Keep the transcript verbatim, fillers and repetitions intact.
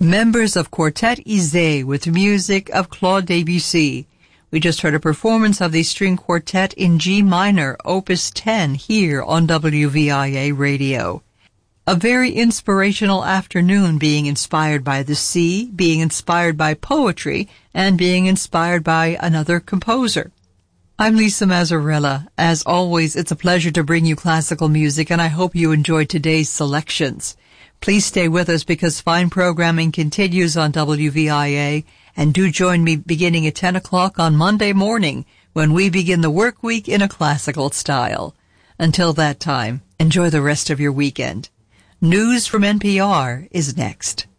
members of Quartet Izé with music of Claude Debussy. We just heard a performance of the string quartet in G minor, Opus ten, here on W V I A Radio. A very inspirational afternoon, being inspired by the sea, being inspired by poetry, and being inspired by another composer. I'm Lisa Mazzarella. As always, it's a pleasure to bring you classical music, and I hope you enjoyed today's selections. Please stay with us because fine programming continues on W V I A, and do join me beginning at ten o'clock on Monday morning when we begin the work week in a classical style. Until that time, enjoy the rest of your weekend. News from N P R is next.